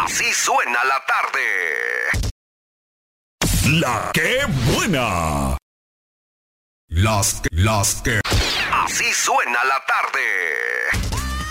Así suena la tarde. La que buena. Las que. Así suena la tarde.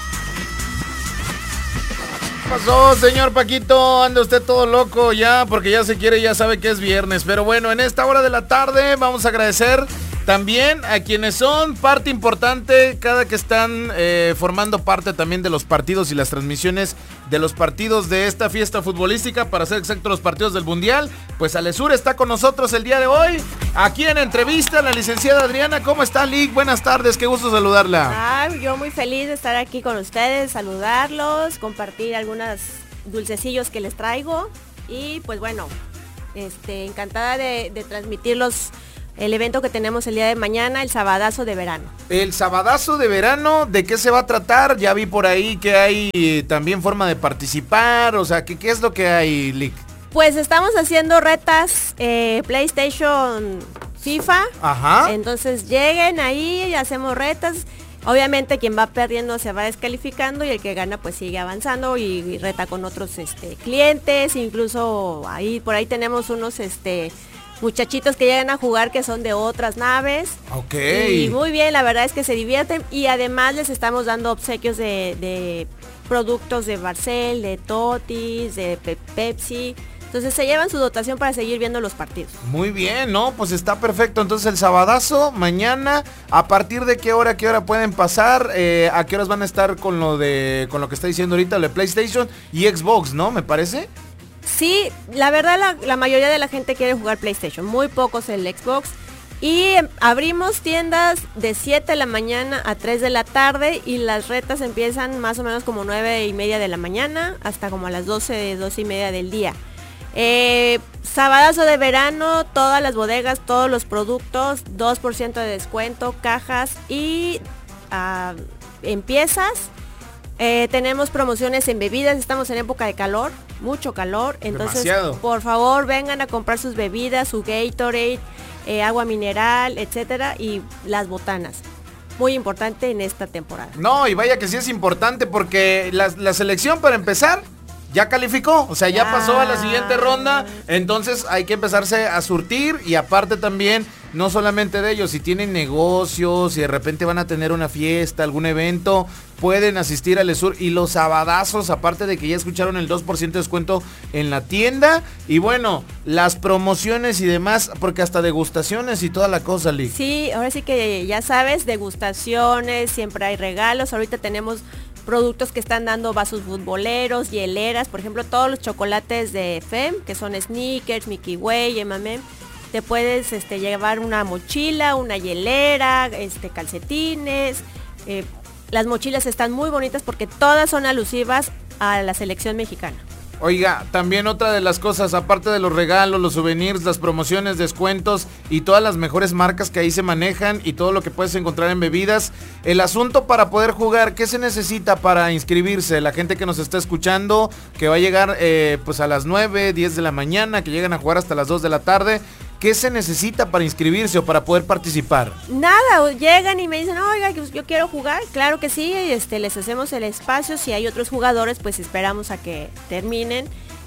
¿Qué pasó, señor Paquito? Anda usted todo loco ya, porque ya se quiere, ya sabe que es viernes. Pero bueno, en esta hora de la tarde vamos a agradecer también a quienes son parte importante, cada que están formando parte también de los partidos y las transmisiones de los partidos de esta fiesta futbolística, para ser exacto, los partidos del Mundial. Pues Alesur está con nosotros el día de hoy, aquí en entrevista, la licenciada Adriana. ¿Cómo está, Lick? Buenas tardes, qué gusto saludarla. Yo muy feliz de estar aquí con ustedes, saludarlos, compartir algunos dulcecillos que les traigo. Y pues bueno, encantada de transmitirlos el evento que tenemos el día de mañana, el Sabadazo de Verano. El Sabadazo de Verano, ¿de qué se va a tratar? Ya vi por ahí que hay también forma de participar, o sea, ¿qué es lo que hay, Lick? Pues estamos haciendo retas PlayStation FIFA. Ajá. Entonces lleguen ahí y hacemos retas. Obviamente quien va perdiendo se va descalificando y el que gana pues sigue avanzando y reta con otros clientes. Incluso por ahí tenemos unos muchachitos que llegan a jugar que son de otras naves. Ok. Y muy bien, la verdad es que se divierten y además les estamos dando obsequios de productos de Barcel, de Totis, de Pepsi. Entonces se llevan su dotación para seguir viendo los partidos. Muy bien, ¿no? Pues está perfecto. Entonces el Sabadazo, mañana, ¿a partir de qué hora pueden pasar? ¿A qué horas van a estar con lo que está diciendo ahorita, lo de PlayStation y Xbox, ¿no? ¿Me parece? Sí, la verdad la mayoría de la gente quiere jugar PlayStation, muy pocos el Xbox. Y abrimos tiendas de 7 de la mañana a 3 de la tarde y las retas empiezan más o menos como 9:30 de la mañana hasta como a las 12:30 del día. Sabadazo de Verano, todas las bodegas, todos los productos, 2% de descuento, cajas y en piezas. Tenemos promociones en bebidas, estamos en época de calor, mucho calor, entonces demasiado. Por favor vengan a comprar sus bebidas, su Gatorade, agua mineral, etcétera, y las botanas. Muy importante en esta temporada. No, y vaya que sí es importante porque la selección, para empezar, ya calificó, o sea, ya pasó a la siguiente ronda, entonces hay que empezarse a surtir y aparte también, no solamente de ellos, si tienen negocios, si de repente van a tener una fiesta, algún evento, pueden asistir al Alesur y los sabadazos, aparte de que ya escucharon el 2% de descuento en la tienda y bueno, las promociones y demás, porque hasta degustaciones y toda la cosa, Lick. Sí, ahora sí que ya sabes, degustaciones, siempre hay regalos, ahorita tenemos productos que están dando vasos futboleros, hieleras, por ejemplo, todos los chocolates de FEM, que son Snickers, Mickey Way, M&M, te puedes llevar una mochila, una hielera, calcetines. Las mochilas están muy bonitas porque todas son alusivas a la selección mexicana. Oiga, también otra de las cosas, aparte de los regalos, los souvenirs, las promociones, descuentos y todas las mejores marcas que ahí se manejan y todo lo que puedes encontrar en bebidas, el asunto para poder jugar, ¿qué se necesita para inscribirse? La gente que nos está escuchando, que va a llegar pues a las 9, 10 de la mañana, que llegan a jugar hasta las 2 de la tarde, ¿qué se necesita para inscribirse o para poder participar? Nada, llegan y me dicen, oiga, yo quiero jugar. Claro que sí, les hacemos el espacio. Si hay otros jugadores, pues esperamos a que terminen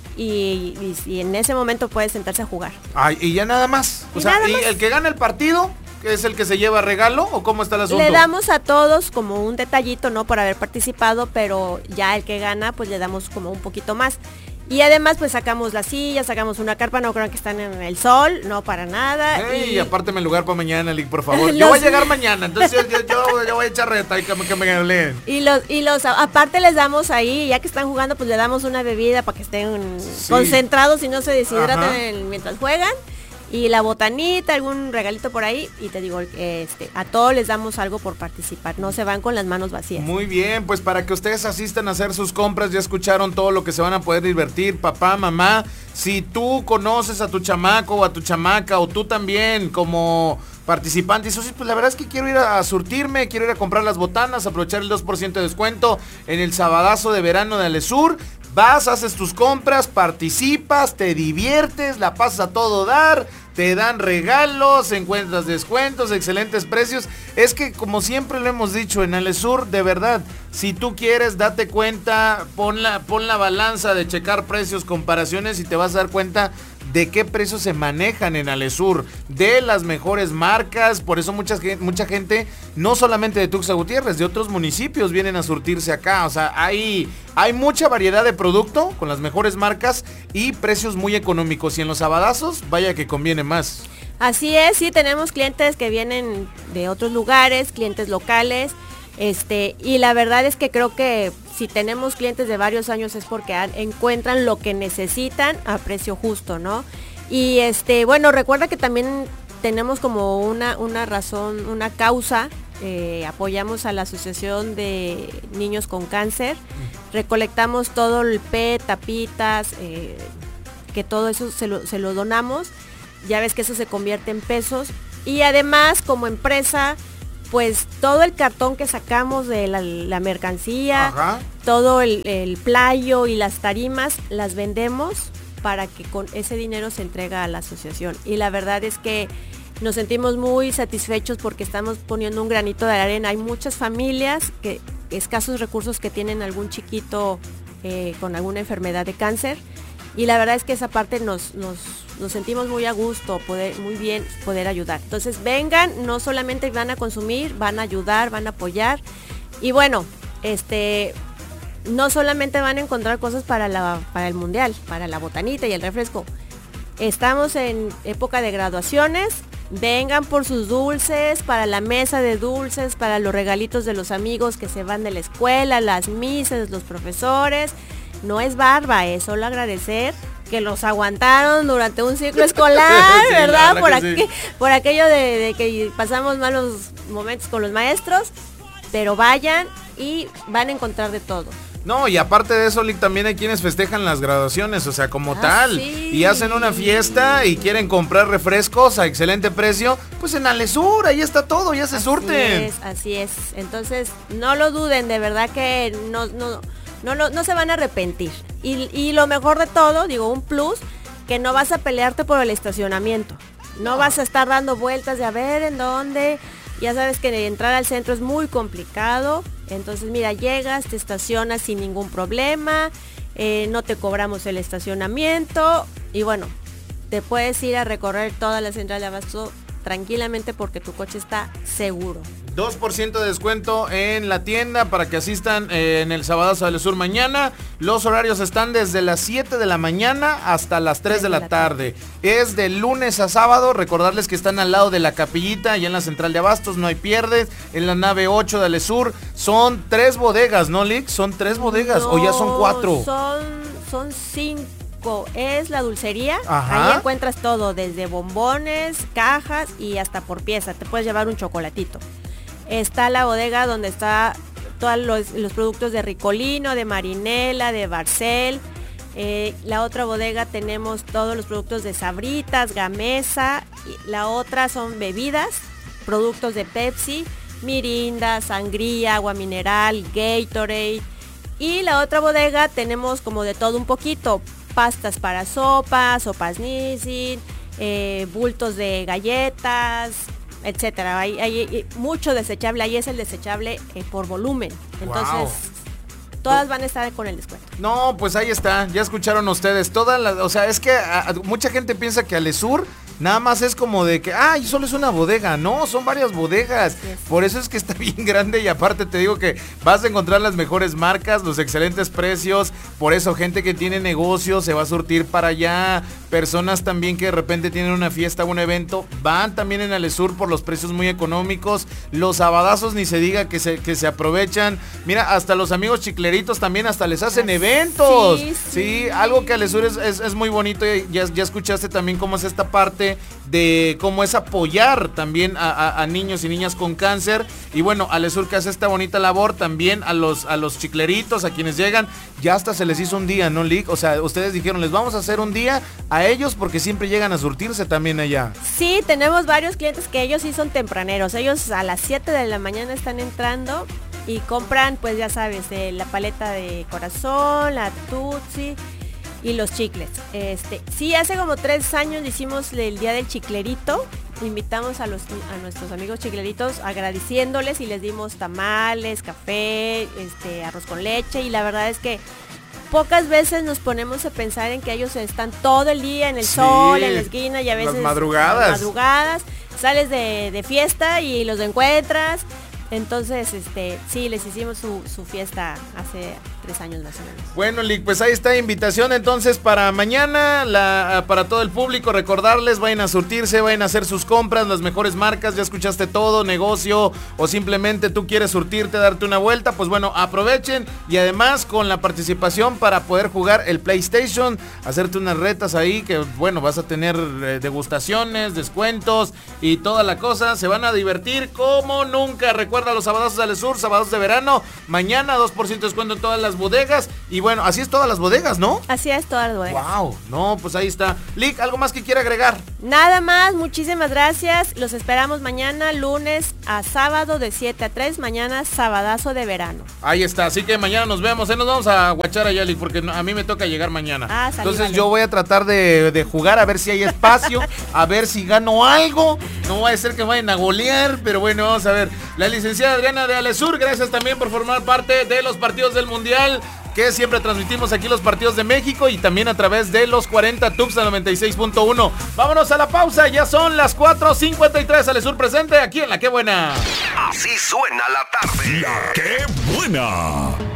y en ese momento puede sentarse a jugar. Ay, y ya nada más. O sea, ¿y el que gana el partido es el que se lleva regalo o cómo está el asunto? Le damos a todos como un detallito, ¿no? Por haber participado, pero ya el que gana, pues le damos como un poquito más. Y además pues sacamos las sillas, sacamos una carpa, no crean que están en el sol, no para nada. Hey, y apárteme el lugar para mañana, Lick, por favor. Yo voy a llegar mañana, entonces yo voy a echar reta y que me leen. Y los aparte les damos ahí, ya que están jugando, pues le damos una bebida para que estén concentrados y no se deshidraten mientras juegan. Y la botanita, algún regalito por ahí. Y te digo, a todos les damos algo por participar. No se van con las manos vacías. Muy bien, pues para que ustedes asistan a hacer sus compras, ya escucharon todo lo que se van a poder divertir. Papá, mamá, si tú conoces a tu chamaco o a tu chamaca, o tú también como participante, dices, pues la verdad es que quiero ir a surtirme, quiero ir a comprar las botanas, aprovechar el 2% de descuento en el Sabadazo de Verano de Alesur. Vas, haces tus compras, participas, te diviertes, la pasas a todo dar, te dan regalos, encuentras descuentos, excelentes precios. Es que como siempre lo hemos dicho en Alesur, de verdad, si tú quieres, date cuenta, pon la balanza de checar precios, comparaciones y te vas a dar cuenta de qué precios se manejan en Alesur, de las mejores marcas. Por eso mucha gente, no solamente de Tuxtla Gutiérrez, de otros municipios vienen a surtirse acá. O sea, hay mucha variedad de producto con las mejores marcas y precios muy económicos. Y en los sabadazos, vaya que conviene más. Así es, sí, tenemos clientes que vienen de otros lugares, clientes locales. Y la verdad es que creo que si tenemos clientes de varios años es porque encuentran lo que necesitan a precio justo, ¿no? Y bueno, recuerda que también tenemos como una razón, una causa, apoyamos a la Asociación de Niños con Cáncer, recolectamos todo el PET, tapitas, que todo eso se lo donamos, ya ves que eso se convierte en pesos, y además como empresa, pues todo el cartón que sacamos de la mercancía, ajá, todo el playo y las tarimas, las vendemos para que con ese dinero se entrega a la asociación. Y la verdad es que nos sentimos muy satisfechos porque estamos poniendo un granito de arena. Hay muchas familias, escasos recursos, que tienen algún chiquito con alguna enfermedad de cáncer. Y la verdad es que esa parte nos sentimos muy a gusto, muy bien poder ayudar. Entonces vengan, no solamente van a consumir, van a ayudar, van a apoyar. Y bueno, no solamente van a encontrar cosas para el mundial, para la botanita y el refresco. Estamos en época de graduaciones. Vengan por sus dulces, para la mesa de dulces, para los regalitos de los amigos que se van de la escuela, las misas, los profesores. No es barba, es solo agradecer que los aguantaron durante un ciclo escolar, sí, ¿verdad? Por aquello de que pasamos malos momentos con los maestros, pero vayan y van a encontrar de todo. No, y aparte de eso, Lick, también hay quienes festejan las graduaciones, o sea, como tal, sí, y hacen una fiesta y quieren comprar refrescos a excelente precio, pues en Alesur, ahí está todo, ya se surten. Así es, entonces no lo duden, de verdad que no se van a arrepentir. Y lo mejor de todo, digo, un plus, que no vas a pelearte por el estacionamiento. No vas a estar dando vueltas de a ver en dónde. Ya sabes que entrar al centro es muy complicado. Entonces, mira, llegas, te estacionas sin ningún problema. No te cobramos el estacionamiento. Y bueno, te puedes ir a recorrer toda la central de abasto tranquilamente porque tu coche está seguro. 2% de descuento en la tienda para que asistan en el Sabadazo de Alesur mañana. Los horarios están desde las 7 de la mañana hasta las 3 de la tarde. Es de lunes a sábado. Recordarles que están al lado de la capillita, allá en la central de abastos, no hay pierdes. En la nave 8 de Alesur son 3 bodegas, ¿no, Lick? Son 3 bodegas, o ya son 4. Son 5. Es la dulcería. Ajá. Ahí encuentras todo, desde bombones, cajas y hasta por pieza. Te puedes llevar un chocolatito. Está la bodega donde está todos los productos de Ricolino, de Marinela, de Barcel. La otra bodega tenemos todos los productos de Sabritas, Gamesa. La otra son bebidas, productos de Pepsi, Mirinda, sangría, agua mineral, Gatorade. Y la otra bodega tenemos como de todo un poquito. Pastas para sopas Nissin, bultos de galletas, etcétera. Hay mucho desechable, ahí es el desechable por volumen. Entonces, wow, todas van a estar con el descuento. No, pues ahí está, ya escucharon ustedes. O sea, es que mucha gente piensa que Alesur nada más es como de que, solo es una bodega. No, son varias bodegas. Yes. Por eso es que está bien grande y aparte te digo que vas a encontrar las mejores marcas, los excelentes precios. Por eso gente que tiene negocios se va a surtir para allá. Personas también que de repente tienen una fiesta o un evento, van también en Alesur por los precios muy económicos. Los sabadazos ni se diga que se aprovechan. Mira, hasta los amigos chicleritos también hasta les hacen eventos. Sí, algo que Alesur es muy bonito. Ya escuchaste también cómo es esta parte de cómo es apoyar también a niños y niñas con cáncer. Y bueno, Alesur que hace esta bonita labor también a los chicleritos, a quienes llegan, ya hasta se les hizo un día, ¿no, Lick? O sea, ustedes dijeron, les vamos a hacer un día a ellos porque siempre llegan a surtirse también allá. Sí, tenemos varios clientes que ellos sí son tempraneros. Ellos a las 7 de la mañana están entrando y compran, pues ya sabes, la paleta de corazón, la Tutsi. y los chicles. Sí, hace como 3 años hicimos el día del chiclerito. Invitamos a nuestros amigos chicleritos agradeciéndoles y les dimos tamales, café, arroz con leche, y la verdad es que pocas veces nos ponemos a pensar en que ellos están todo el día en el sol, en la esquina, y a veces las madrugadas. Sales de fiesta y los encuentras. Entonces, sí, les hicimos su fiesta hace 3 años más o menos. Bueno, Lick, pues ahí está invitación entonces para mañana, para todo el público. Recordarles, vayan a surtirse, vayan a hacer sus compras, las mejores marcas. Ya escuchaste todo, negocio, o simplemente tú quieres surtirte, darte una vuelta, pues bueno, aprovechen. Y además con la participación para poder jugar el PlayStation, hacerte unas retas ahí que, bueno, vas a tener degustaciones, descuentos y toda la cosa. Se van a divertir como nunca. Recuerda los sabadazos de Alesur, sábados de verano. Mañana 2% de descuento en todas las bodegas. Y bueno, así es todas las bodegas, ¿no? Así es todas las bodegas. Wow, no, pues ahí está. Lick, ¿algo más que quiera agregar? Nada más, muchísimas gracias. Los esperamos mañana, lunes a sábado de 7 a 3. Mañana, sabadazo de verano. Ahí está, así que mañana nos vemos. Nos vamos a guachar allá, Lick, porque a mí me toca llegar mañana. Entonces vale. Yo voy a tratar de jugar, a ver si hay espacio, a ver si gano algo. No va a ser que vayan a golear, pero bueno, vamos a ver. La licenciada Adriana de Alesur, gracias también por formar parte de los partidos del Mundial, que siempre transmitimos aquí los partidos de México y también a través de los 40 Tubs a 96.1. Vámonos a la pausa, ya son las 4:53. Alesur presente aquí en La Qué Buena. Así suena la tarde. La Qué Buena.